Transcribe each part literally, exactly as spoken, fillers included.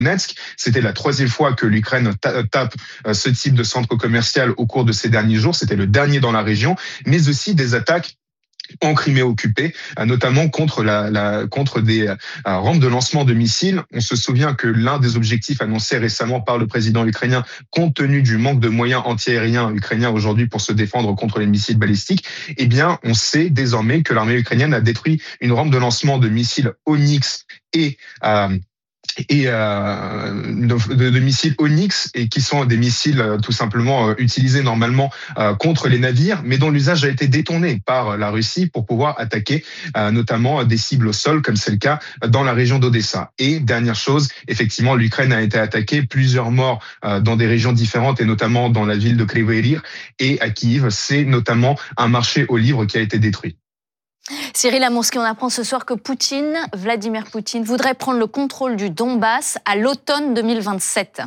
Donetsk. C'était la troisième fois que l'Ukraine tape ce type de centre commercial au cours de ces derniers jours. C'était le dernier dans la région, mais aussi des attaques en Crimée occupée, notamment contre la, la contre des euh, rampes de lancement de missiles. On se souvient que l'un des objectifs annoncés récemment par le président ukrainien, compte tenu du manque de moyens antiaériens ukrainiens aujourd'hui pour se défendre contre les missiles balistiques, eh bien, on sait désormais que l'armée ukrainienne a détruit une rampe de lancement de missiles Onyx et euh, et euh, de, de, de missiles Onyx, et qui sont des missiles euh, tout simplement euh, utilisés normalement euh, contre les navires, mais dont l'usage a été détourné par la Russie pour pouvoir attaquer euh, notamment des cibles au sol, comme c'est le cas dans la région d'Odessa. Et dernière chose, effectivement, l'Ukraine a été attaquée, plusieurs morts euh, dans des régions différentes, et notamment dans la ville de Kryvyi Rih et à Kiev. C'est notamment un marché aux livres qui a été détruit. Cyril Amourski, on apprend ce soir que Poutine, Vladimir Poutine, voudrait prendre le contrôle du Donbass à l'automne deux mille vingt-sept.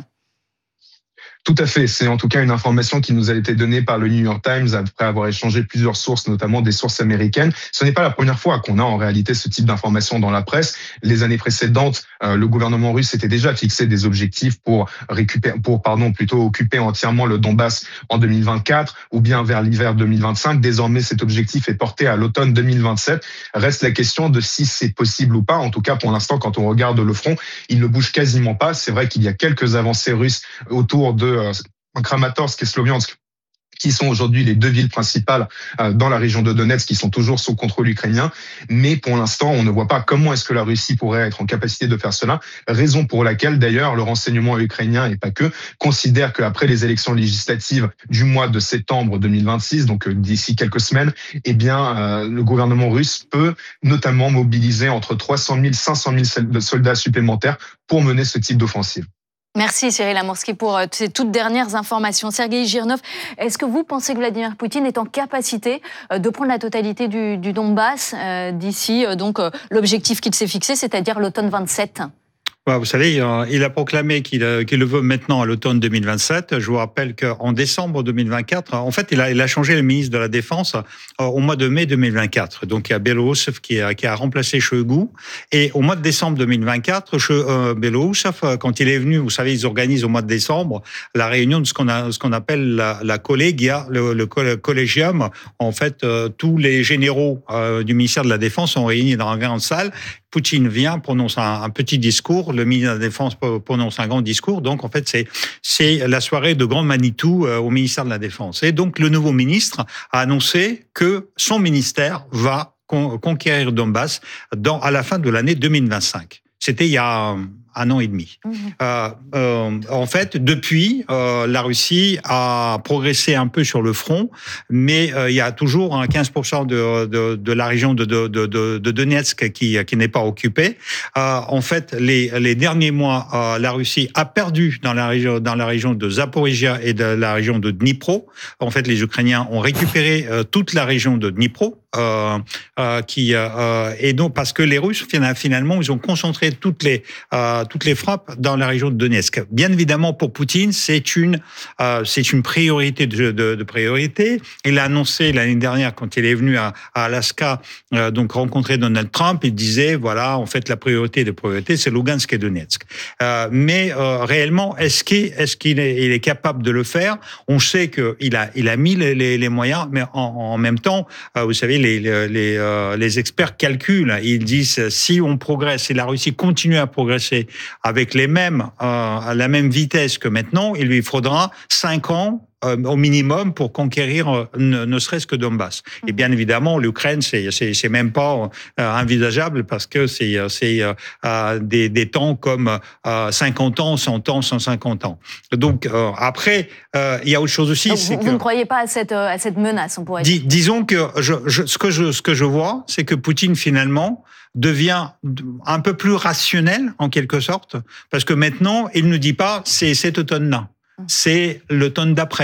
Tout à fait. C'est en tout cas une information qui nous a été donnée par le New York Times après avoir échangé plusieurs sources, notamment des sources américaines. Ce n'est pas la première fois qu'on a en réalité ce type d'informations dans la presse. Les années précédentes, euh, le gouvernement russe s'était déjà fixé des objectifs pour récupérer, pour pardon, plutôt occuper entièrement le Donbass en deux mille vingt-quatre ou bien vers l'hiver deux mille vingt-cinq. Désormais, cet objectif est porté à l'automne deux mille vingt-sept. Reste la question de si c'est possible ou pas. En tout cas, pour l'instant, quand on regarde le front, il ne bouge quasiment pas. C'est vrai qu'il y a quelques avancées russes autour de Kramatorsk et Sloviansk, qui sont aujourd'hui les deux villes principales dans la région de Donetsk, qui sont toujours sous contrôle ukrainien. Mais pour l'instant, on ne voit pas comment est-ce que la Russie pourrait être en capacité de faire cela. Raison pour laquelle, d'ailleurs, le renseignement ukrainien, et pas que, considère qu'après les élections législatives du mois de septembre deux mille vingt-six, donc d'ici quelques semaines, eh bien, euh, le gouvernement russe peut notamment mobiliser entre trois cent mille et cinq cent mille soldats supplémentaires pour mener ce type d'offensive. Merci Cyril Amourski pour ces toutes dernières informations. Sergueï Girnov, est-ce que vous pensez que Vladimir Poutine est en capacité de prendre la totalité du, du Donbass euh, d'ici euh, donc euh, l'objectif qu'il s'est fixé, c'est-à-dire l'automne vingt-sept ? Vous savez, il a proclamé qu'il, qu'il le veut maintenant à l'automne deux mille vingt-sept. Je vous rappelle qu'en décembre deux mille vingt-quatre, en fait, il a, il a changé le ministre de la Défense au mois de mai deux mille vingt-quatre. Donc, il y a Belousov qui a, qui a remplacé Shoigu. Et au mois de décembre deux mille vingt-quatre, euh, Belousov, quand il est venu, vous savez, ils organisent au mois de décembre la réunion de ce qu'on, a, ce qu'on appelle la, la collégia, le, le collégium. En fait, euh, tous les généraux euh, du ministère de la Défense sont réunis dans une grande salle. Poutine vient, prononce un, un petit discours, le ministre de la Défense prononce un grand discours. Donc, en fait, c'est, c'est la soirée de grand Manitou euh, au ministère de la Défense. Et donc, le nouveau ministre a annoncé que son ministère va con- conquérir Donbass dans, à la fin de l'année deux mille vingt-cinq. C'était il y a un an et demi. Mmh. Euh, euh, en fait, depuis, euh, la Russie a progressé un peu sur le front, mais euh, il y a toujours un quinze pour cent de, de, de la région de, de, de, de Donetsk qui, qui n'est pas occupée. Euh, en fait, les, les derniers mois, euh, la Russie a perdu dans la région, dans la région de Zaporizhia et de la région de Dnipro. En fait, les Ukrainiens ont récupéré euh, toute la région de Dnipro. Euh, euh, qui euh, et donc parce que les Russes finalement ils ont concentré toutes les euh, toutes les frappes dans la région de Donetsk. Bien évidemment pour Poutine c'est une euh, c'est une priorité de, de, de priorité. Il a annoncé l'année dernière quand il est venu à, à Alaska euh, donc rencontrer Donald Trump, il disait voilà en fait la priorité des priorités c'est Lugansk et Donetsk. Euh, mais euh, réellement est-ce qu'il est-ce qu'il est, il est capable de le faire? On sait que il a il a mis les, les, les moyens, mais en, en même temps euh, vous savez Les, les, euh, les experts calculent, ils disent si on progresse, si la Russie continue à progresser avec les mêmes, euh, à la même vitesse que maintenant, il lui faudra cinq ans euh, au minimum pour conquérir euh, ne, ne serait-ce que Donbass. Et bien évidemment, l'Ukraine, c'est, c'est, c'est même pas euh, envisageable parce que c'est, c'est euh, des, des temps comme euh, cinquante ans, cent ans, cent cinquante ans. Donc euh, après, euh, il y a autre chose aussi. Donc, c'est vous, que, vous ne croyez pas à cette, à cette menace, on pourrait dire. Dis, disons que je, je, ce que je, ce que je vois, c'est que Poutine finalement devient un peu plus rationnel en quelque sorte, parce que maintenant il ne dit pas c'est cet automne-là, c'est l'automne d'après.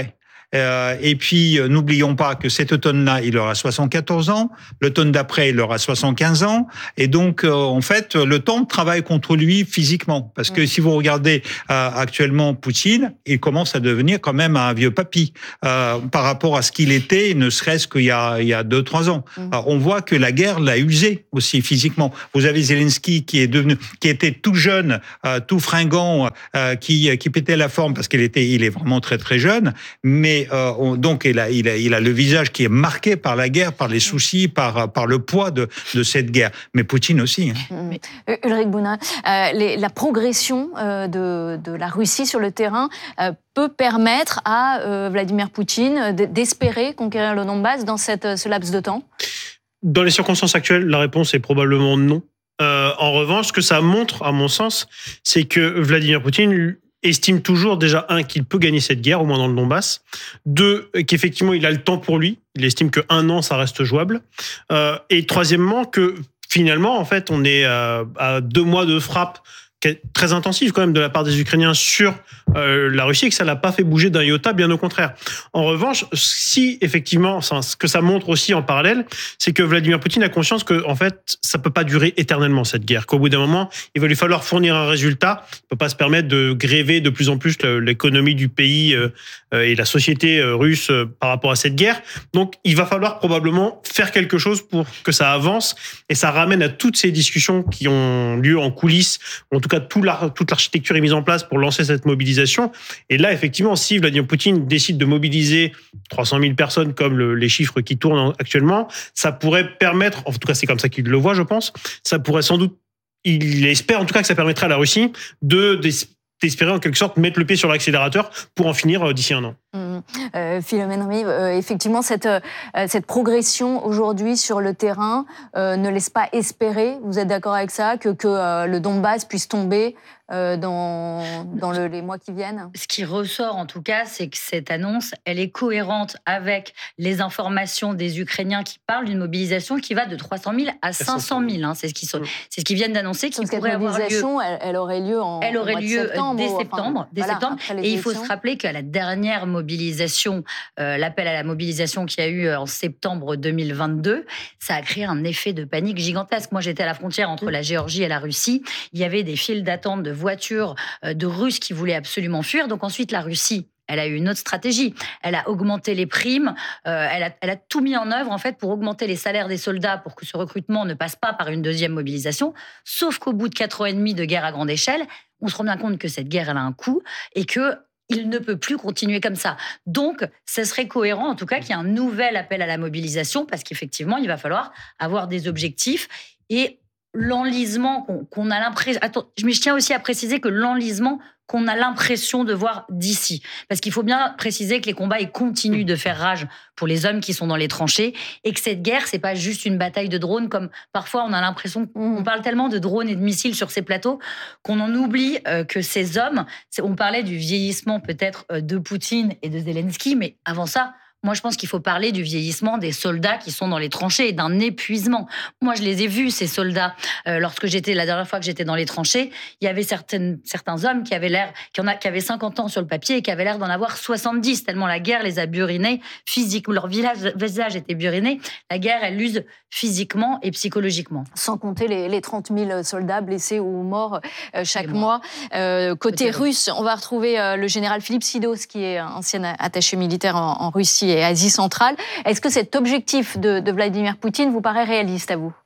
Euh, et puis, euh, n'oublions pas que cet automne-là, il aura soixante-quatorze ans. L'automne d'après, il aura soixante-quinze ans. Et donc, euh, en fait, le temps travaille contre lui physiquement. Parce que mmh. si vous regardez euh, actuellement Poutine, il commence à devenir quand même un vieux papy euh, par rapport à ce qu'il était, ne serait-ce qu'il y a, il y a deux, trois ans. Mmh. Alors, on voit que la guerre l'a usé aussi physiquement. Vous avez Zelensky qui est devenu, qui était tout jeune, euh, tout fringant, euh, qui, qui pétait la forme parce qu'il était, il est vraiment très très jeune. Mais euh, on, donc il a, il a, il a le visage qui est marqué par la guerre, par les soucis, par par le poids de de cette guerre. Mais Poutine aussi. Hein. Mmh. Ulrich Bonin, euh, les, la progression euh, de de la Russie sur le terrain euh, peut permettre à euh, Vladimir Poutine d'espérer conquérir le Donbass dans cette, ce laps de temps? Dans les circonstances actuelles, la réponse est probablement non. Euh, en revanche, ce que ça montre, à mon sens, c'est que Vladimir Poutine estime toujours, déjà, un, qu'il peut gagner cette guerre, au moins dans le Donbass. Deux, qu'effectivement, il a le temps pour lui. Il estime qu'un an, ça reste jouable. Euh, et troisièmement, que finalement, en fait, on est à, à deux mois de frappe très intensive quand même de la part des Ukrainiens sur euh, la Russie et que ça l'a pas fait bouger d'un iota, bien au contraire. En revanche, si effectivement, ce que ça montre aussi en parallèle, c'est que Vladimir Poutine a conscience que en fait, ça peut pas durer éternellement cette guerre, qu'au bout d'un moment, il va lui falloir fournir un résultat. Il peut pas se permettre de gréver de plus en plus l'économie du pays euh, et la société russe par rapport à cette guerre. Donc, il va falloir probablement faire quelque chose pour que ça avance et ça ramène à toutes ces discussions qui ont lieu en coulisses, en tout cas tout l'ar- toute l'architecture est mise en place pour lancer cette mobilisation. Et là, effectivement, si Vladimir Poutine décide de mobiliser trois cent mille personnes comme le, les chiffres qui tournent actuellement, ça pourrait permettre, en tout cas c'est comme ça qu'il le voit, je pense, ça pourrait sans doute, il espère en tout cas que ça permettrait à la Russie de, d'espérer en quelque sorte mettre le pied sur l'accélérateur pour en finir d'ici un an. Mmh. Euh, Philomène Rive, euh, effectivement, cette, euh, cette progression aujourd'hui sur le terrain euh, ne laisse pas espérer, vous êtes d'accord avec ça, que, que euh, le Donbass puisse tomber euh, dans, dans le, les mois qui viennent? Ce qui ressort en tout cas, c'est que cette annonce, elle est cohérente avec les informations des Ukrainiens qui parlent d'une mobilisation qui va de trois cent mille à cinq cent mille. Hein, c'est ce qu'ils sont, c'est ce qu'ils viennent d'annoncer, qui pourrait avoir lieu. Elle, elle aurait lieu en Elle aurait lieu septembre, dès ou, septembre, enfin, dès voilà, septembre. Et il faut se rappeler qu'à la dernière mobilisation, euh, l'appel à la mobilisation qu'il y a eu en septembre deux mille vingt-deux, ça a créé un effet de panique gigantesque. Moi, j'étais à la frontière entre la Géorgie et la Russie. Il y avait des files d'attente de voitures euh, de Russes qui voulaient absolument fuir. Donc ensuite, la Russie, elle a eu une autre stratégie. Elle a augmenté les primes. Euh, elle, a, elle a tout mis en œuvre en fait pour augmenter les salaires des soldats pour que ce recrutement ne passe pas par une deuxième mobilisation. Sauf qu'au bout de quatre ans et demi de guerre à grande échelle, on se rend bien compte que cette guerre, elle a un coût et que il ne peut plus continuer comme ça. Donc, ce serait cohérent, en tout cas, qu'il y ait un nouvel appel à la mobilisation, parce qu'effectivement, il va falloir avoir des objectifs. Et l'enlisement qu'on, qu'on a l'impression... Attends, mais je tiens aussi à préciser que l'enlisement qu'on a l'impression de voir d'ici. Parce qu'il faut bien préciser que les combats, ils continuent de faire rage pour les hommes qui sont dans les tranchées et que cette guerre, c'est pas juste une bataille de drones comme parfois on a l'impression qu'on parle tellement de drones et de missiles sur ces plateaux qu'on en oublie euh, que ces hommes, on parlait du vieillissement peut-être euh, de Poutine et de Zelensky, mais avant ça, moi, je pense qu'il faut parler du vieillissement des soldats qui sont dans les tranchées et d'un épuisement. Moi, je les ai vus, ces soldats. Euh, lorsque j'étais, la dernière fois que j'étais dans les tranchées, il y avait certaines, certains hommes qui avaient l'air, qui, en a, qui avaient cinquante ans sur le papier et qui avaient l'air d'en avoir soixante-dix, tellement la guerre les a burinés physiquement. Leur visage, visage était buriné. La guerre, elle l'use physiquement et psychologiquement. Sans compter les, les trente mille soldats blessés ou morts euh, chaque mois. Euh, côté, côté russe, on va retrouver euh, le général Philippe Sidos, qui est ancien attaché militaire en, en Russie et Asie centrale. Est-ce que cet objectif de, de Vladimir Poutine vous paraît réaliste à vous?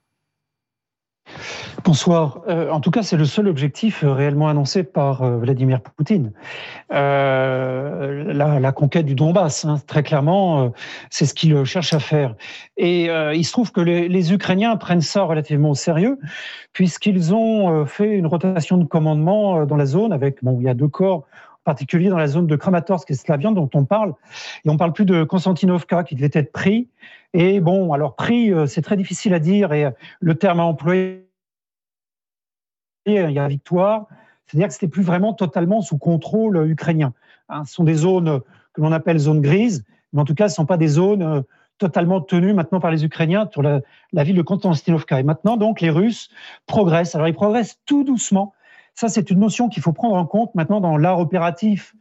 Bonsoir. Euh, en tout cas, c'est le seul objectif réellement annoncé par euh, Vladimir Poutine. Euh, la, la conquête du Donbass, hein, très clairement, euh, c'est ce qu'il cherche à faire. Et euh, il se trouve que les, les Ukrainiens prennent ça relativement au sérieux, puisqu'ils ont euh, fait une rotation de commandement euh, dans la zone avec, bon, il y a deux corps, en particulier dans la zone de Kramatorsk et Slaviansk dont on parle. Et on parle plus de Konstantinovka qui devait être pris. Et bon, alors pris, euh, c'est très difficile à dire et le terme à employer, il y a victoire, c'est-à-dire que c'était plus vraiment totalement sous contrôle ukrainien. Hein, ce sont des zones que l'on appelle zones grises, mais en tout cas, ce ne sont pas des zones euh, totalement tenues maintenant par les Ukrainiens sur la, la ville de Konstantinovka. Et maintenant, donc, les Russes progressent. Alors, ils progressent tout doucement. Ça, c'est une notion qu'il faut prendre en compte maintenant dans l'art opératif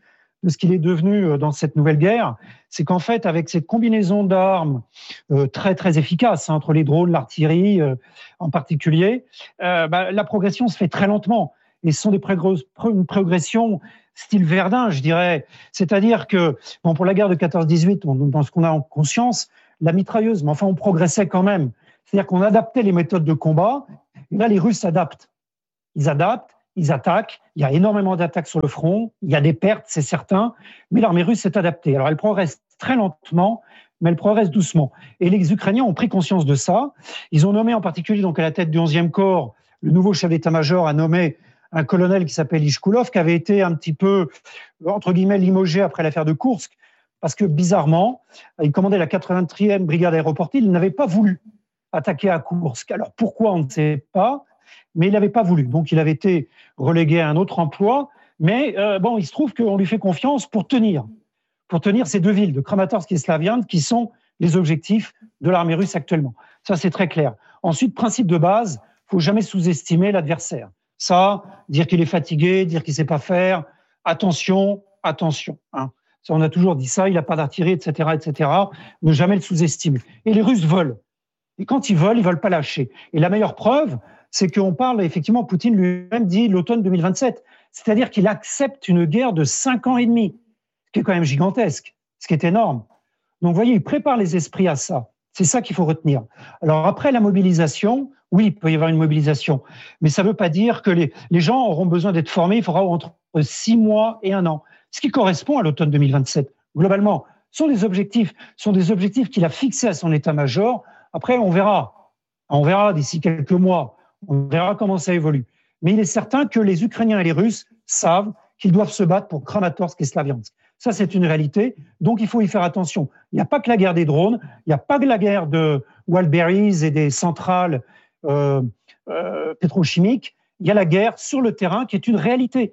de ce qu'il est devenu dans cette nouvelle guerre, c'est qu'en fait, avec cette combinaison d'armes euh, très très efficace hein, entre les drones, l'artillerie euh, en particulier, euh, bah, la progression se fait très lentement. Et ce sont des progr- une progression style Verdun, je dirais. C'est-à-dire que, bon, pour la guerre de quatorze dix-huit, dans ce qu'on a en conscience, la mitrailleuse, mais enfin, on progressait quand même. C'est-à-dire qu'on adaptait les méthodes de combat. Et là, les Russes s'adaptent. Ils adaptent, ils attaquent. Il y a énormément d'attaques sur le front. Il y a des pertes, c'est certain. Mais l'armée russe s'est adaptée. Alors, elle progresse très lentement, mais elle progresse doucement. Et les Ukrainiens ont pris conscience de ça. Ils ont nommé en particulier, donc, à la tête du onzième corps, le nouveau chef d'état-major a nommé un colonel qui s'appelle Ishkoulov, qui avait été un petit peu, entre guillemets, limogé après l'affaire de Koursk, parce que, bizarrement, il commandait la quatre-vingt-treizième brigade aéroportée, il n'avait pas voulu attaquer à Koursk. Alors, pourquoi, on ne sait pas, mais il n'avait pas voulu. Donc, il avait été relégué à un autre emploi, mais euh, bon, il se trouve qu'on lui fait confiance pour tenir, pour tenir ces deux villes, de Kramatorsk et Slaviansk, qui sont les objectifs de l'armée russe actuellement. Ça, c'est très clair. Ensuite, principe de base, il ne faut jamais sous-estimer l'adversaire. Ça, dire qu'il est fatigué, dire qu'il ne sait pas faire, attention, attention. Hein. Ça, on a toujours dit ça, il n'a pas d'artillerie, et cetera, et cetera. Ne jamais le sous-estimer. Et les Russes volent. Et quand ils volent, ils ne veulent pas lâcher. Et la meilleure preuve, c'est qu'on parle, effectivement, Poutine lui-même dit l'automne deux mille vingt-sept. C'est-à-dire qu'il accepte une guerre de cinq ans et demi, ce qui est quand même gigantesque, ce qui est énorme. Donc, vous voyez, il prépare les esprits à ça. C'est ça qu'il faut retenir. Alors, après la mobilisation, oui, il peut y avoir une mobilisation, mais ça ne veut pas dire que les, les gens auront besoin d'être formés. Il faudra entre six mois et un an, ce qui correspond à l'automne deux mille vingt-sept. Globalement, ce sont des objectifs, sont des objectifs qu'il a fixés à son état-major. Après, on verra. On verra d'ici quelques mois. On verra comment ça évolue. Mais il est certain que les Ukrainiens et les Russes savent qu'ils doivent se battre pour Kramatorsk et Slaviansk. Ça, c'est une réalité. Donc, il faut y faire attention. Il n'y a pas que la guerre des drones. Il n'y a pas que la guerre de Wildberries et des centrales euh, euh, pétrochimiques. Il y a la guerre sur le terrain qui est une réalité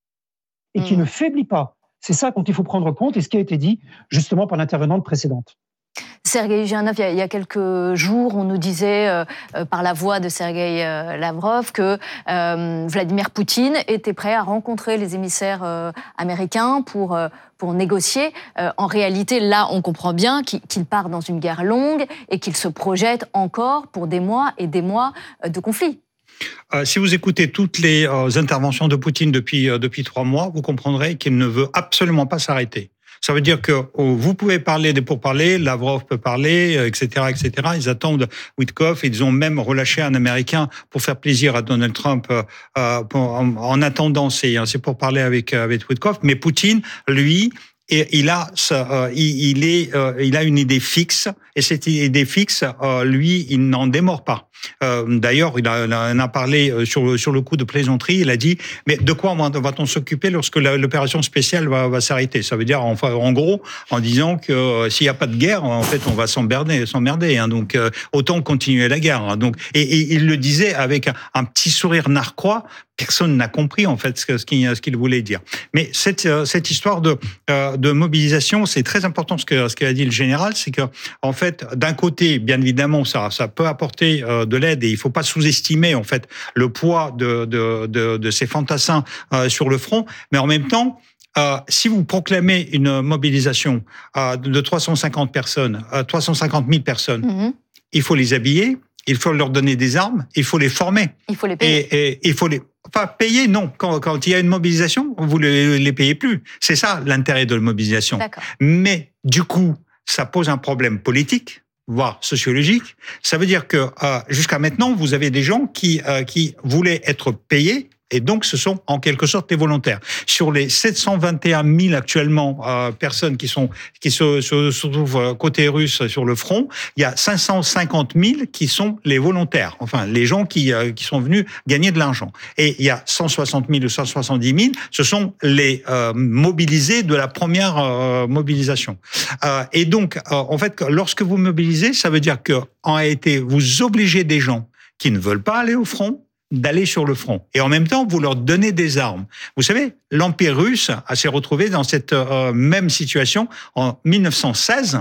et qui mmh. ne faiblit pas. C'est ça dont il faut prendre compte et ce qui a été dit justement par l'intervenante précédente. Sergueï Girnov, il y a quelques jours, on nous disait euh, par la voix de Sergueï euh, Lavrov que euh, Vladimir Poutine était prêt à rencontrer les émissaires euh, américains pour, euh, pour négocier. Euh, en réalité, là, on comprend bien qu'il, qu'il part dans une guerre longue et qu'il se projette encore pour des mois et des mois de conflit. Euh, si vous écoutez toutes les euh, interventions de Poutine depuis, euh, depuis trois mois, vous comprendrez qu'il ne veut absolument pas s'arrêter. Ça veut dire que oh, vous pouvez parler des pourparlers, Lavrov peut parler, et cetera, et cetera. Ils attendent Witkoff. Ils ont même relâché un Américain pour faire plaisir à Donald Trump. Euh, pour, en, en attendant, c'est, c'est pour parler avec avec Witkoff. Mais Poutine, lui, et il a, euh, il, il est, euh, il a une idée fixe. Et cette idée fixe, euh, lui, il n'en démord pas. Euh, d'ailleurs, il, a, il en a parlé sur le, sur le coup de plaisanterie. Il a dit, mais de quoi va-t-on s'occuper lorsque la, l'opération spéciale va, va s'arrêter? Ça veut dire, enfin, en gros, en disant que euh, s'il n'y a pas de guerre, en fait, on va s'emmerder, s'emmerder. Hein, donc, euh, autant continuer la guerre. Hein, donc, et, et il le disait avec un, un petit sourire narquois. Personne n'a compris en fait ce qu'il, ce qu'il voulait dire. Mais cette, cette histoire de, de mobilisation, c'est très important ce que ce qu'a dit le général, c'est que en fait, d'un côté, bien évidemment, ça, ça peut apporter de l'aide et il faut pas sous-estimer en fait le poids de, de, de, de ces fantassins sur le front, mais en même temps. Euh, si vous proclamez une mobilisation euh, de trois cent cinquante personnes, euh, trois cent cinquante mille personnes, mmh. il faut les habiller, il faut leur donner des armes, il faut les former. Il faut les payer. Et, et il faut les, enfin payer, non. Quand, quand il y a une mobilisation, vous les, les payez plus. C'est ça l'intérêt de la mobilisation. D'accord. Mais du coup, ça pose un problème politique, voire sociologique. Ça veut dire que euh, jusqu'à maintenant, vous avez des gens qui euh, qui voulaient être payés. Et donc, ce sont en quelque sorte des volontaires. Sur les sept cent vingt et un mille actuellement euh, personnes qui sont qui se, se, se trouvent côté russe sur le front, il y a cinq cent cinquante mille qui sont les volontaires. Enfin, les gens qui euh, qui sont venus gagner de l'argent. Et il y a cent soixante mille ou cent soixante-dix mille, ce sont les euh, mobilisés de la première euh, mobilisation. Euh, et donc, euh, en fait, lorsque vous mobilisez, ça veut dire que en réalité, vous obligez des gens qui ne veulent pas aller au front d'aller sur le front. Et en même temps, vous leur donnez des armes. Vous savez, l'Empire russe s'est retrouvé dans cette euh, même situation en mille neuf cent seize.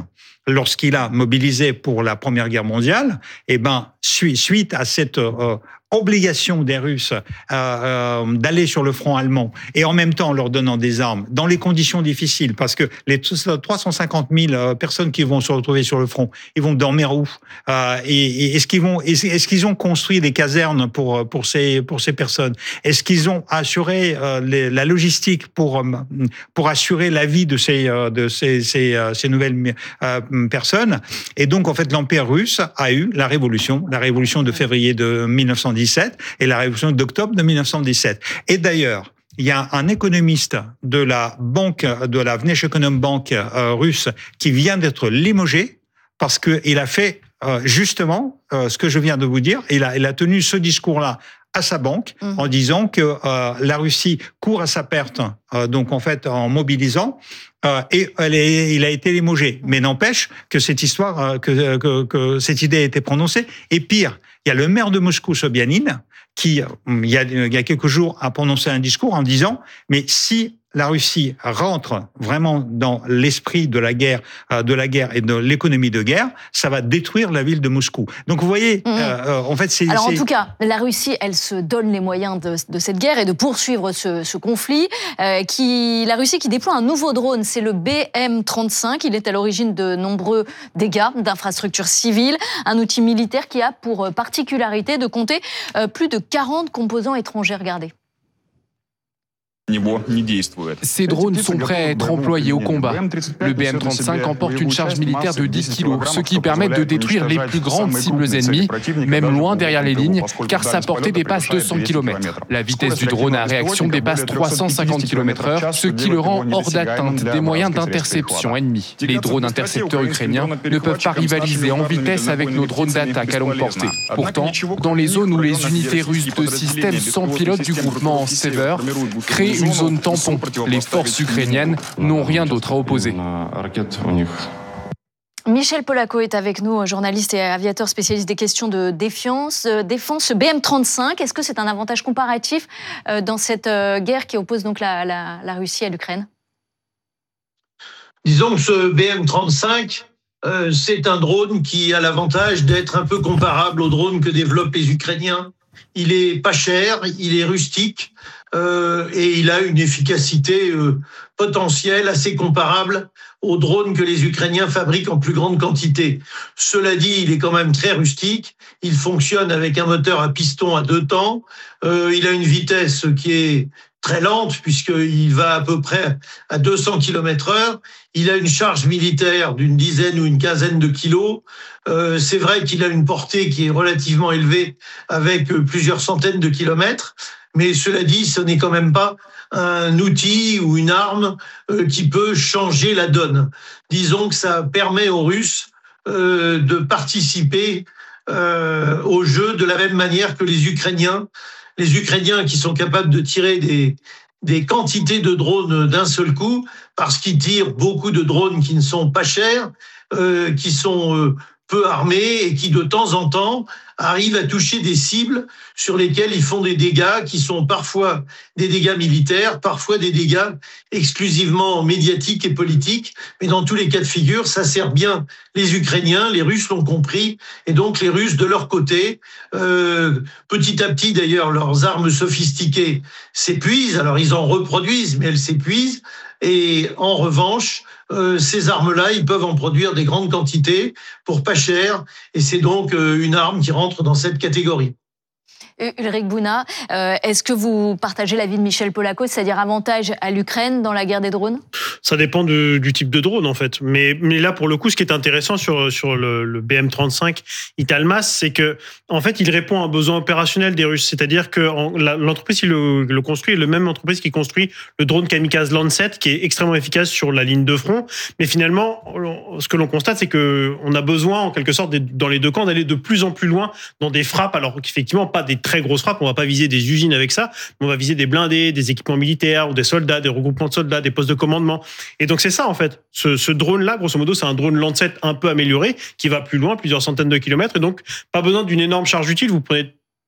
lorsqu'il a mobilisé pour la Première Guerre mondiale, eh ben, suite à cette euh, obligation des Russes euh, euh, d'aller sur le front allemand et en même temps leur donnant des armes dans les conditions difficiles, parce que les trois cent cinquante mille personnes qui vont se retrouver sur le front, ils vont dormir où euh, et, et est-ce qu'ils vont, est-ce qu'ils ont construit des casernes pour pour ces pour ces personnes? Est-ce qu'ils ont assuré euh, les, la logistique pour pour assurer la vie de ces de ces ces, ces nouvelles euh, personnes? Et donc en fait l'Empire russe a eu la révolution, la révolution de février de mille neuf cent dix-sept et la révolution d'octobre de mille neuf cent dix-sept. Et d'ailleurs, il y a un économiste de la banque, de la Vneshekonombank euh, russe qui vient d'être limogé parce qu'il a fait euh, justement euh, ce que je viens de vous dire. Il a, il a tenu ce discours-là à sa banque mmh. en disant que euh, la Russie court à sa perte, euh, donc en fait en mobilisant. Euh, et elle est, il a été limogé. Mais n'empêche que cette histoire, euh, que, que, que cette idée a été prononcée. Et pire, il y a le maire de Moscou, Sobyanin, qui, il y a, il y a quelques jours, a prononcé un discours en disant « Mais si la Russie rentre vraiment dans l'esprit de la guerre, de la guerre et de l'économie de guerre, ça va détruire la ville de Moscou. » Donc vous voyez, mmh. euh, en fait, c'est. Alors c'est... en tout cas, la Russie, elle se donne les moyens de, de cette guerre et de poursuivre ce, ce conflit. Euh, qui, la Russie qui déploie un nouveau drone, c'est le B M trente-cinq. Il est à l'origine de nombreux dégâts d'infrastructures civiles. Un outil militaire qui a pour particularité de compter euh, plus de quarante composants étrangers. Regardez. Ces drones sont prêts à être employés au combat. Le B M trente-cinq emporte une charge militaire de dix kilos, ce qui permet de détruire les plus grandes cibles ennemies, même loin derrière les lignes, car sa portée dépasse deux cents kilomètres. La vitesse du drone à réaction dépasse trois cent cinquante kilomètres heure, ce qui le rend hors d'atteinte des moyens d'interception ennemis. Les drones intercepteurs ukrainiens ne peuvent pas rivaliser en vitesse avec nos drones d'attaque à longue portée. Pourtant, dans les zones où les unités russes de systèmes sans pilote du groupement Sever créent une zone tampon, les forces ukrainiennes n'ont rien d'autre à opposer. Michel Polaco est avec nous, journaliste et aviateur spécialiste des questions de défense. défense. B M trente-cinq, est-ce que c'est un avantage comparatif dans cette guerre qui oppose donc la, la, la Russie à l'Ukraine? Disons que ce B M trente-cinq, euh, c'est un drone qui a l'avantage d'être un peu comparable au drone que développent les Ukrainiens. Il est pas cher, il est rustique euh, et il a une efficacité euh, potentielle assez comparable aux drones que les Ukrainiens fabriquent en plus grande quantité. Cela dit, il est quand même très rustique. Il fonctionne avec un moteur à piston à deux temps. Euh, il a une vitesse qui est très lente puisqu'il va à peu près à deux cents kilomètres heure. Il a une charge militaire d'une dizaine ou une quinzaine de kilos. Euh, c'est vrai qu'il a une portée qui est relativement élevée avec plusieurs centaines de kilomètres. Mais cela dit, ce n'est quand même pas un outil ou une arme euh, qui peut changer la donne. Disons que ça permet aux Russes euh, de participer euh, au jeu de la même manière que les Ukrainiens. Les Ukrainiens qui sont capables de tirer des, des quantités de drones d'un seul coup, parce qu'ils tirent beaucoup de drones qui ne sont pas chers, euh, qui sont euh, peu armés et qui de temps en temps arrivent à toucher des cibles sur lesquelles ils font des dégâts qui sont parfois des dégâts militaires, parfois des dégâts exclusivement médiatiques et politiques. Mais dans tous les cas de figure, ça sert bien les Ukrainiens, les Russes l'ont compris, et donc les Russes de leur côté, euh, petit à petit d'ailleurs, leurs armes sophistiquées s'épuisent. Alors ils en reproduisent, mais elles s'épuisent. Et en revanche, euh, ces armes-là, ils peuvent en produire des grandes quantités pour pas cher. Et c'est donc euh, une arme qui rentre dans cette catégorie. Ulrich Bouna, euh, est-ce que vous partagez l'avis de Michel Polaco, c'est-à-dire avantage à l'Ukraine dans la guerre des drones? Ça dépend de, du type de drone, en fait. Mais, mais là, pour le coup, ce qui est intéressant sur, sur le, le B M trente-cinq Italmas, c'est que, en fait, il répond à un besoin opérationnel des Russes. C'est-à-dire que en, la, l'entreprise qui le, le construit est la même entreprise qui construit le drone kamikaze Lancet, qui est extrêmement efficace sur la ligne de front. Mais finalement, ce que l'on constate, c'est qu'on a besoin, en quelque sorte, dans les deux camps, d'aller de plus en plus loin dans des frappes, alors qu'effectivement, pas des très grosses frappes, on va pas viser des usines avec ça, mais on va viser des blindés, des équipements militaires, ou des soldats, des regroupements de soldats, des postes de commandement. Et donc c'est ça en fait. Ce, ce drone-là, grosso modo, c'est un drone Lancet un peu amélioré, qui va plus loin, plusieurs centaines de kilomètres, et donc pas besoin d'une énorme charge utile. Vous prenez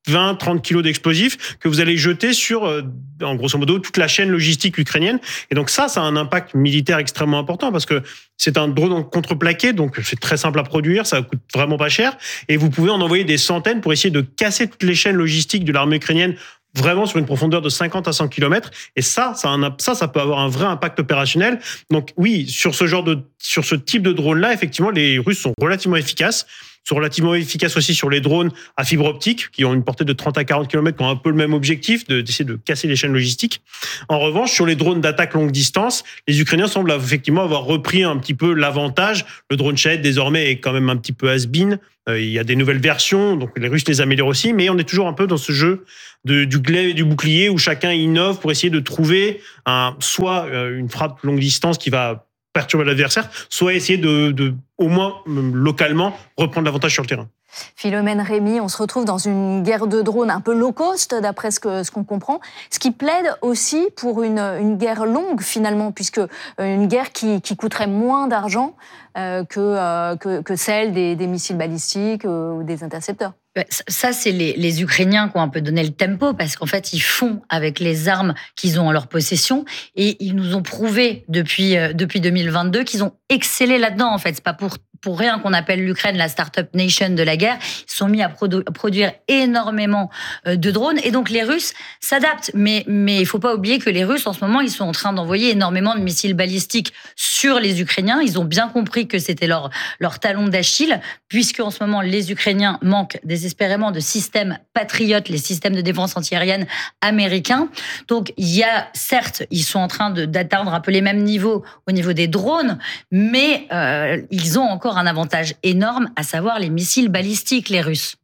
vingt, trente kilos d'explosifs que vous allez jeter sur, en grosso modo, toute la chaîne logistique ukrainienne. Et donc ça, ça a un impact militaire extrêmement important parce que c'est un drone contreplaqué, donc c'est très simple à produire, ça coûte vraiment pas cher. Et vous pouvez en envoyer des centaines pour essayer de casser toutes les chaînes logistiques de l'armée ukrainienne vraiment sur une profondeur de cinquante à cent kilomètres. Et ça, ça, un, ça, ça peut avoir un vrai impact opérationnel. Donc oui, sur ce genre de, sur ce type de drone-là, effectivement, les Russes sont relativement efficaces. Sont relativement efficaces aussi sur les drones à fibre optique, qui ont une portée de trente à quarante kilomètres, qui ont un peu le même objectif, de, d'essayer de casser les chaînes logistiques. En revanche, sur les drones d'attaque longue distance, les Ukrainiens semblent effectivement avoir repris un petit peu l'avantage. Le drone Shahed, désormais, est quand même un petit peu has-been. Euh, il y a des nouvelles versions, donc les Russes les améliorent aussi, mais on est toujours un peu dans ce jeu de, du glaive et du bouclier, où chacun innove pour essayer de trouver un, soit une frappe longue distance qui va perturber l'adversaire, soit essayer de, de, au moins localement, reprendre l'avantage sur le terrain. Philomène Rémy, on se retrouve dans une guerre de drones un peu low cost, d'après ce, que, ce qu'on comprend, ce qui plaide aussi pour une, une guerre longue, finalement, puisque une guerre qui, qui coûterait moins d'argent euh, que, euh, que, que celle des, des missiles balistiques euh, ou des intercepteurs. Ça, c'est les, les Ukrainiens qui ont un peu donné le tempo, parce qu'en fait, ils font avec les armes qu'ils ont en leur possession, et ils nous ont prouvé depuis, euh, depuis deux mille vingt-deux qu'ils ont excellé là-dedans, en fait. C'est pas pour pour rien qu'on appelle l'Ukraine la start-up nation de la guerre. Ils sont mis à, produ- à produire énormément de drones, et donc les Russes s'adaptent. Mais mais il faut pas oublier que les Russes, en ce moment, ils sont en train d'envoyer énormément de missiles balistiques sur les Ukrainiens. Ils ont bien compris que c'était leur leur talon d'Achille, puisque en ce moment les Ukrainiens manquent désespérément de systèmes Patriot, les systèmes de défense antiaérienne américains. Donc il y a, certes, ils sont en train de, d'atteindre un peu les mêmes niveaux au niveau des drones, mais euh, ils ont encore un avantage énorme, à savoir les missiles balistiques, les Russes.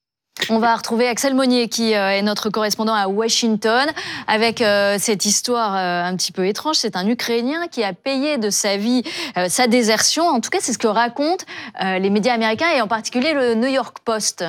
On va retrouver Axel Monnier, qui est notre correspondant à Washington, avec euh, cette histoire euh, un petit peu étrange. C'est un Ukrainien qui a payé de sa vie euh, sa désertion. En tout cas, c'est ce que racontent euh, les médias américains, et en particulier le New York Post.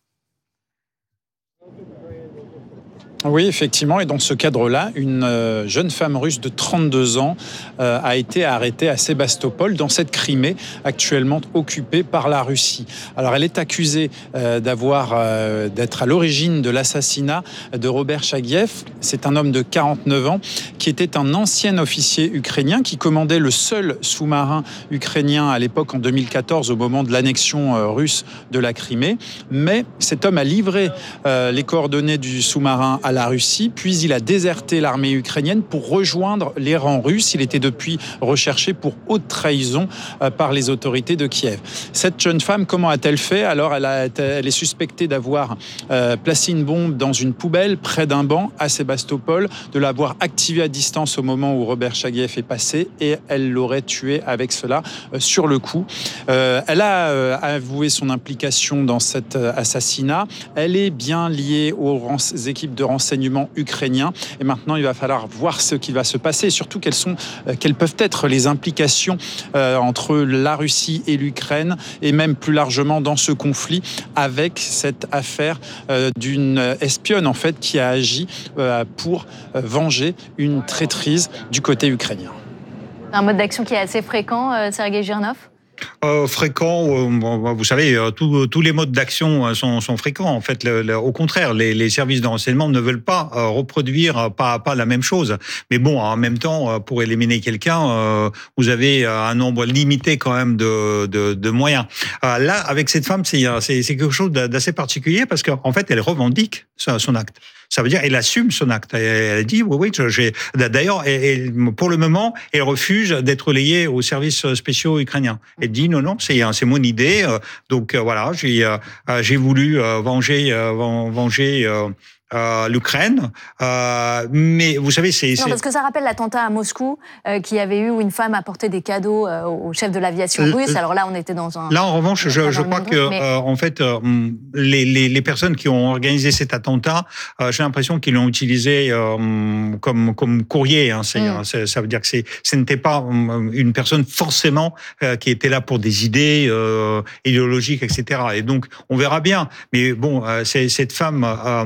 Oui, effectivement. Et dans ce cadre-là, une euh, jeune femme russe de trente-deux ans euh, a été arrêtée à Sébastopol, dans cette Crimée actuellement occupée par la Russie. Alors, elle est accusée euh, d'avoir, euh, d'être à l'origine de l'assassinat de Robert Chagiev. C'est un homme de quarante-neuf ans qui était un ancien officier ukrainien qui commandait le seul sous-marin ukrainien à l'époque, en deux mille quatorze, au moment de l'annexion euh, russe de la Crimée. Mais cet homme a livré euh, les coordonnées du sous-marin à la Russie, puis il a déserté l'armée ukrainienne pour rejoindre les rangs russes. Il était depuis recherché pour haute trahison par les autorités de Kiev. Cette jeune femme, comment a-t-elle fait? Alors, elle, a, elle est suspectée d'avoir euh, placé une bombe dans une poubelle près d'un banc à Sébastopol, de l'avoir activée à distance au moment où Robert Chagiev est passé, et elle l'aurait tué avec cela euh, sur le coup. Euh, elle a euh, avoué son implication dans cet euh, assassinat. Elle est bien liée aux ren- équipes de renseignement ukrainien, et maintenant il va falloir voir ce qui va se passer, et surtout quelles sont, euh, quelles peuvent être les implications euh, entre la Russie et l'Ukraine, et même plus largement dans ce conflit, avec cette affaire euh, d'une espionne en fait qui a agi euh, pour euh, venger une traîtrise du côté ukrainien. Un mode d'action qui est assez fréquent, euh, Sergueï Girnov? Euh, fréquent, euh, vous savez, euh, tous, tous les modes d'action sont, sont fréquents. En fait, le, le, au contraire, les, les services de renseignement ne veulent pas euh, reproduire pas à pas la même chose. Mais bon, en même temps, pour éliminer quelqu'un, euh, vous avez un nombre limité quand même de, de, de moyens. Euh, là, avec cette femme, c'est, c'est, c'est quelque chose d'assez particulier, parce qu'en fait, elle revendique son acte. Ça veut dire qu'elle assume son acte. Elle a dit, oui, oui, j'ai... D'ailleurs, elle, pour le moment, elle refuse d'être relayée aux services spéciaux ukrainiens. Elle dit, non, non, c'est, c'est mon idée. Donc, voilà, j'ai, j'ai voulu venger, venger Euh, l'Ukraine, euh, mais vous savez, c'est... Non, c'est... parce que ça rappelle l'attentat à Moscou, euh, qui avait eu où une femme apportait des cadeaux euh, au chef de l'aviation russe. Euh, Alors là, on était dans un... Là, en revanche, je, je crois que, mais... euh, en fait, euh, les, les, les personnes qui ont organisé cet attentat, euh, j'ai l'impression qu'ils l'ont utilisé euh, comme, comme courrier. Hein. C'est, mm. c'est, ça veut dire que c'est, ce n'était pas une personne forcément euh, qui était là pour des idées euh, idéologiques, et cetera. Et donc, on verra bien. Mais bon, euh, c'est, cette femme... Euh,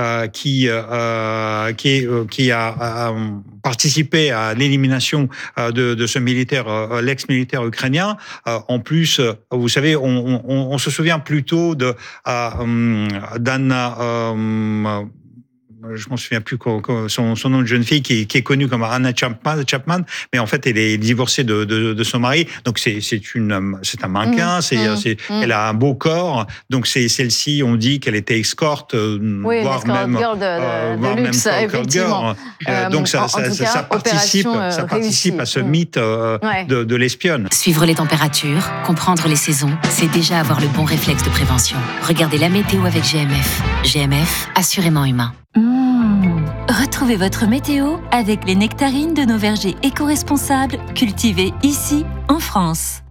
euh, qui euh, qui, est, euh, qui a, a participé à l'élimination euh, de, de ce militaire, euh, l'ex-militaire ukrainien. Euh, en plus, euh, vous savez, on, on, on se souvient plutôt de euh, d'Anna. Euh, je m'en souviens plus son, son nom de jeune fille qui, qui est connue comme Anna Chapman, Chapman, mais en fait elle est divorcée de, de, de son mari. Donc c'est c'est une c'est un mannequin, mmh, c'est, mmh, c'est mmh. Elle a un beau corps. Donc c'est celle-ci, on dit qu'elle était escorte, oui, voire même girl de, euh, de, de luxe, même effectivement. Euh, donc ça, ça, ça, ça participe, ça participe à ce mmh. mythe euh, ouais. de, de l'espionne. Suivre les températures, comprendre les saisons, c'est déjà avoir le bon réflexe de prévention. Regardez la météo avec G M F. G M F, assurément humain. Mmh. Retrouvez votre météo avec les nectarines de nos vergers éco-responsables cultivés ici en France.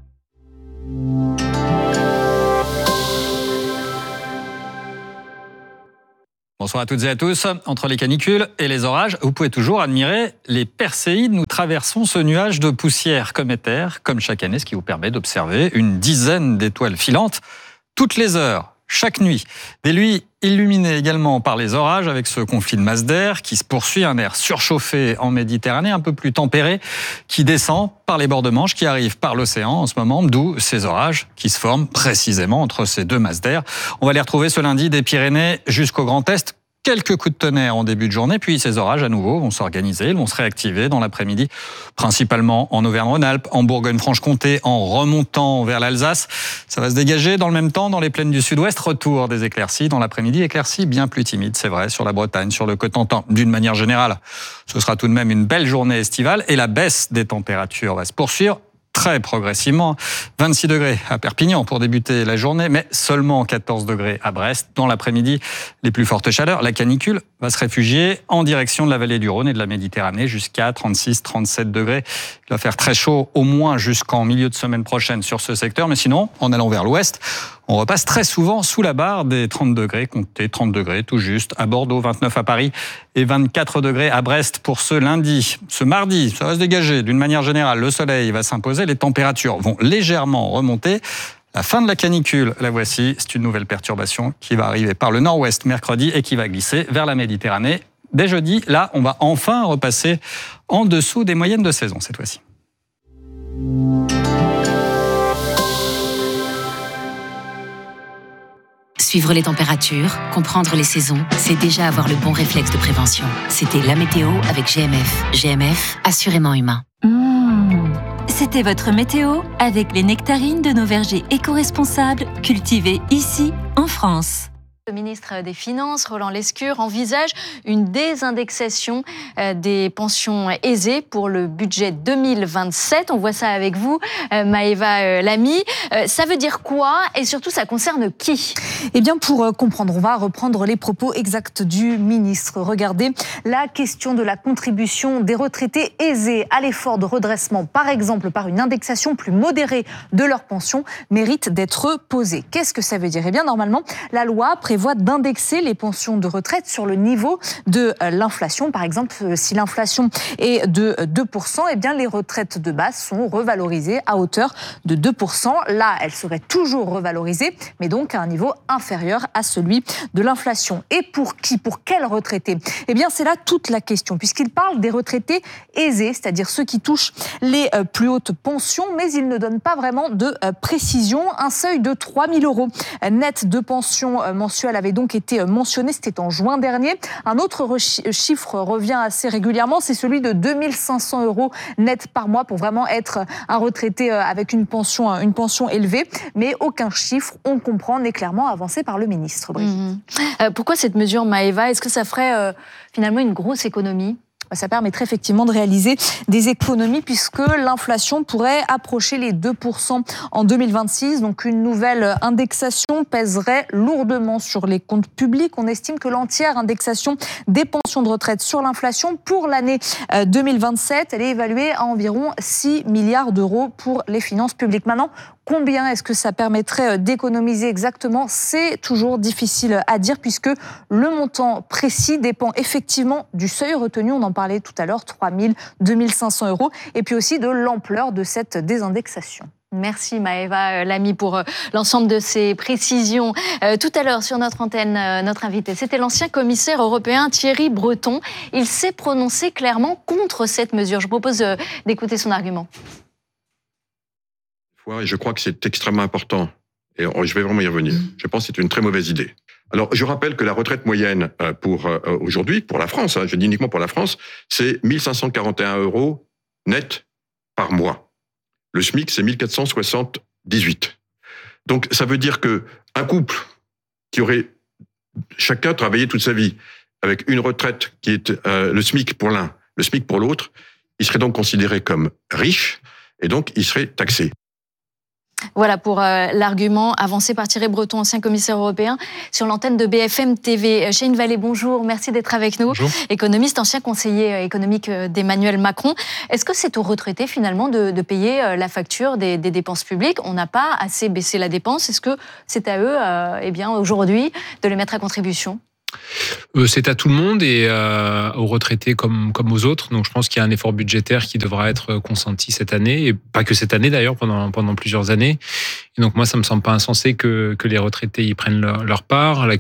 Bonsoir à toutes et à tous. Entre les canicules et les orages, vous pouvez toujours admirer les Perséides. Nous traversons ce nuage de poussière cométaire, comme chaque année, ce qui vous permet d'observer une dizaine d'étoiles filantes toutes les heures. Chaque nuit, des nuits illuminées également par les orages avec ce conflit de masse d'air qui se poursuit, un air surchauffé en Méditerranée, un peu plus tempéré, qui descend par les bords de Manche, qui arrive par l'océan en ce moment, d'où ces orages qui se forment précisément entre ces deux masses d'air. On va les retrouver ce lundi des Pyrénées jusqu'au Grand Est. Quelques coups de tonnerre en début de journée, puis ces orages à nouveau vont s'organiser, ils vont se réactiver dans l'après-midi, principalement en Auvergne-Rhône-Alpes, en Bourgogne-Franche-Comté, en remontant vers l'Alsace. Ça va se dégager dans le même temps dans les plaines du sud-ouest, retour des éclaircies dans l'après-midi, éclaircies bien plus timides, c'est vrai, sur la Bretagne, sur le Cotentin. D'une manière générale, ce sera tout de même une belle journée estivale et la baisse des températures va se poursuivre très progressivement. vingt-six degrés à Perpignan pour débuter la journée, mais seulement quatorze degrés à Brest. Dans l'après-midi, les plus fortes chaleurs. La canicule va se réfugier en direction de la vallée du Rhône et de la Méditerranée jusqu'à trente-six trente-sept degrés. Il va faire très chaud au moins jusqu'en milieu de semaine prochaine sur ce secteur, mais sinon, en allant vers l'ouest, on repasse très souvent sous la barre des trente degrés, comptez trente degrés tout juste à Bordeaux, vingt-neuf à Paris et vingt-quatre degrés à Brest pour ce lundi. Ce mardi, ça va se dégager d'une manière générale, le soleil va s'imposer, les températures vont légèrement remonter. La fin de la canicule, la voici, c'est une nouvelle perturbation qui va arriver par le nord-ouest mercredi et qui va glisser vers la Méditerranée. Dès jeudi, là, on va enfin repasser en dessous des moyennes de saison cette fois-ci. Suivre les températures, comprendre les saisons, c'est déjà avoir le bon réflexe de prévention. C'était la météo avec G M F. G M F, assurément humain. Mmh. C'était votre météo avec les nectarines de nos vergers éco-responsables cultivés ici en France. Le ministre des Finances, Roland Lescure, envisage une désindexation des pensions aisées pour le budget deux mille vingt-sept. On voit ça avec vous, Maëva Lamy. Ça veut dire quoi et surtout, ça concerne qui ? Eh bien, pour comprendre, on va reprendre les propos exacts du ministre. Regardez, la question de la contribution des retraités aisés à l'effort de redressement, par exemple par une indexation plus modérée de leurs pensions, mérite d'être posée. Qu'est-ce que ça veut dire ? Eh bien, normalement, la loi prévoit d'indexer les pensions de retraite sur le niveau de l'inflation. Par exemple, si l'inflation est de deux pour cent, eh bien, les retraites de base sont revalorisées à hauteur de deux pour cent. Là, elles seraient toujours revalorisées, mais donc à un niveau inférieur à celui de l'inflation. Et pour qui ? Pour quels retraités ? Eh bien, c'est là toute la question, puisqu'il parle des retraités aisés, c'est-à-dire ceux qui touchent les plus hautes pensions, mais il ne donne pas vraiment de précision. Un seuil de trois mille euros net de pension mensuelle avait donc été mentionné, c'était en juin dernier. Un autre chiffre revient assez régulièrement, c'est celui de deux mille cinq cents euros net par mois pour vraiment être un retraité avec une pension, une pension élevée. Mais aucun chiffre, on comprend, n'est clairement avancé par le ministre. Mmh. Euh, pourquoi cette mesure, Maëva ? Est-ce que ça ferait euh, finalement une grosse économie ? Ça permettrait effectivement de réaliser des économies puisque l'inflation pourrait approcher les deux pour cent en deux mille vingt-six. Donc une nouvelle indexation pèserait lourdement sur les comptes publics. On estime que l'entière indexation des pensions de retraite sur l'inflation pour l'année deux mille vingt-sept, elle est évaluée à environ six milliards d'euros pour les finances publiques. Maintenant, combien est-ce que ça permettrait d'économiser exactement ? C'est toujours difficile à dire puisque le montant précis dépend effectivement du seuil retenu. On en parlait tout à l'heure, trois mille, deux mille cinq cents euros, et puis aussi de l'ampleur de cette désindexation. Merci Maëva Lamy pour l'ensemble de ces précisions. Euh, tout à l'heure sur notre antenne, euh, notre invité, c'était l'ancien commissaire européen Thierry Breton. Il s'est prononcé clairement contre cette mesure. Je vous propose euh, d'écouter son argument. Et je crois que c'est extrêmement important. Et je vais vraiment y revenir. Je pense que c'est une très mauvaise idée. Alors, je rappelle que la retraite moyenne pour euh, aujourd'hui, pour la France, hein, je dis uniquement pour la France, c'est mille cinq cent quarante et un euros net par mois. Le SMIC, c'est mille quatre cent soixante-dix-huit. Donc, ça veut dire que un couple qui aurait chacun travaillé toute sa vie avec une retraite qui est euh, le SMIC pour l'un, le SMIC pour l'autre, il serait donc considéré comme riche et donc il serait taxé. Voilà pour euh, l'argument avancé par Thierry Breton, ancien commissaire européen, sur l'antenne de B F M T V. Cheyne Vallée, bonjour, merci d'être avec nous. Bonjour. Économiste, ancien conseiller économique d'Emmanuel Macron. Est-ce que c'est aux retraités finalement de, de payer la facture des, des dépenses publiques? On n'a pas assez baissé la dépense. Est-ce que c'est à eux, euh, eh bien, aujourd'hui, de les mettre à contribution? Euh, c'est à tout le monde et euh, aux retraités comme, comme aux autres. Donc je pense qu'il y a un effort budgétaire qui devra être consenti cette année, et pas que cette année d'ailleurs, pendant, pendant plusieurs années. Et donc moi, ça me semble pas insensé que, que les retraités y prennent leur, leur part. La